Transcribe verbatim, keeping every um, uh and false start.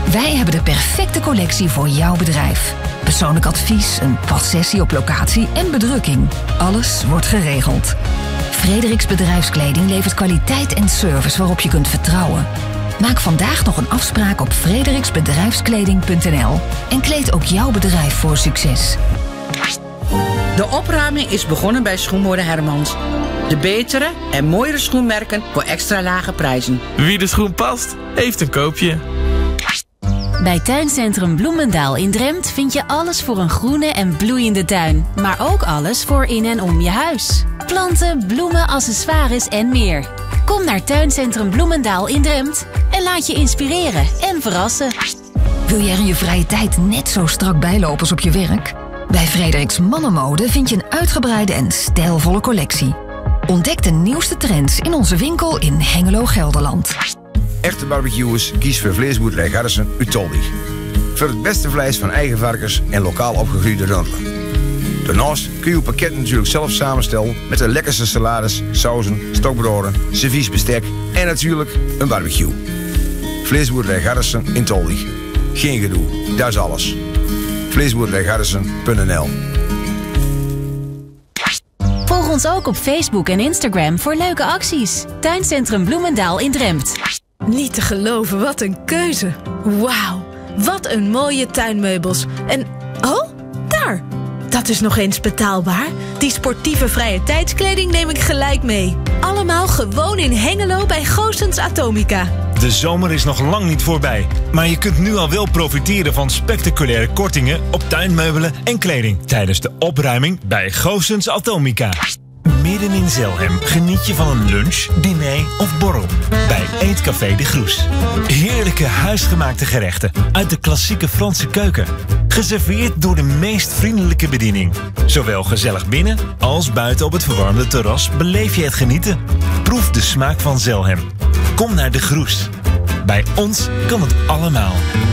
Wij hebben de perfecte collectie voor jouw bedrijf. Persoonlijk advies, een passessie op locatie en bedrukking. Alles wordt geregeld. Frederiks Bedrijfskleding levert kwaliteit en service waarop je kunt vertrouwen. Maak vandaag nog een afspraak op frederiksbedrijfskleding punt n l en kleed ook jouw bedrijf voor succes. De opruiming is begonnen bij Schoenmoorden Hermans. De betere en mooiere schoenmerken voor extra lage prijzen. Wie de schoen past, heeft een koopje. Bij Tuincentrum Bloemendaal in Drempt vind je alles voor een groene en bloeiende tuin. Maar ook alles voor in en om je huis. Planten, bloemen, accessoires en meer. Kom naar Tuincentrum Bloemendaal in Drempt en laat je inspireren en verrassen. Wil jij er in je vrije tijd net zo strak bijlopen als op je werk? Bij Frederiks Mannenmode vind je een uitgebreide en stijlvolle collectie. Ontdek de nieuwste trends in onze winkel in Hengelo, Gelderland. Echte barbecuers kies voor vleesboerderij Garresen uit Toldig. Voor het beste vlees van eigen varkens en lokaal opgegroeide runderen. Daarnaast kun je uw pakket natuurlijk zelf samenstellen met de lekkerste salades, sauzen, stokbroden, servies bestek en natuurlijk een barbecue. Vleesboerderij Garresen in Toldig. Geen gedoe, dat is alles. vleesboerderij garresen punt n l. Volg ons ook op Facebook en Instagram voor leuke acties. Tuincentrum Bloemendaal in Drempt. Niet te geloven, wat een keuze. Wauw, wat een mooie tuinmeubels. En, oh, daar. Dat is nog eens betaalbaar. Die sportieve vrije tijdskleding neem ik gelijk mee. Allemaal gewoon in Hengelo bij Goossens Atomica. De zomer is nog lang niet voorbij. Maar je kunt nu al wel profiteren van spectaculaire kortingen op tuinmeubelen en kleding tijdens de opruiming bij Goossens Atomica. Midden in Zelhem geniet je van een lunch, diner of borrel bij Eetcafé de Groes. Heerlijke huisgemaakte gerechten uit de klassieke Franse keuken. Geserveerd door de meest vriendelijke bediening. Zowel gezellig binnen als buiten op het verwarmde terras beleef je het genieten. Proef de smaak van Zelhem. Kom naar de Groes. Bij ons kan het allemaal.